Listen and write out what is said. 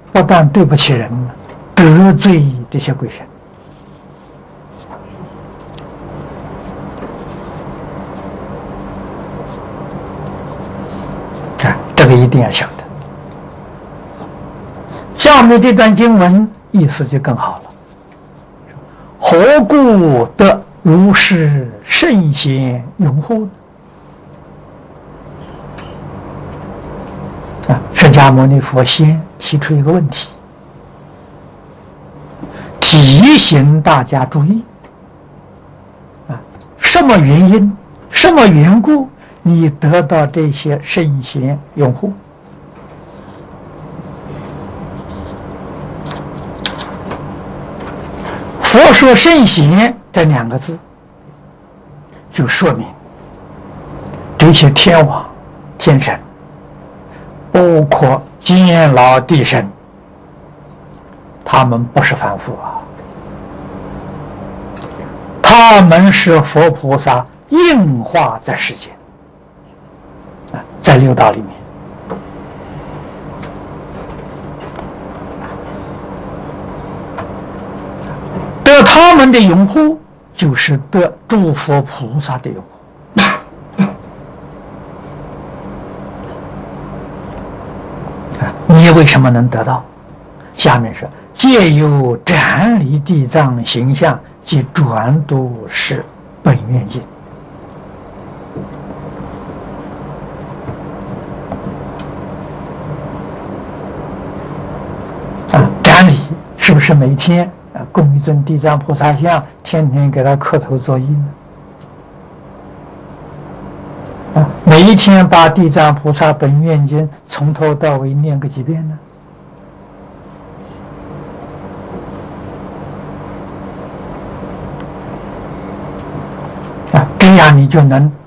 不但对不起人，得罪这些鬼神。这个一定要晓得。下面这段经文意思就更好了。何故得如是圣贤拥护呢？释迦牟尼佛先提出一个问题，提醒大家注意什么原因、什么缘故，你得到这些圣贤拥护？佛说圣贤这两个字，就说明这些天王、天神，包括监牢地神，他们不是凡夫啊，他们是佛菩萨应化在世间在六道里面。得他们的拥护，就是得诸佛菩萨的拥护。你为什么能得到？下面是借由斩立地藏形象及转读是本愿经。斩礼是不是每天供一尊地藏菩萨像，天天给他磕头作揖呢？每一天把地藏菩萨本愿经从头到尾念个几遍呢？这样你就能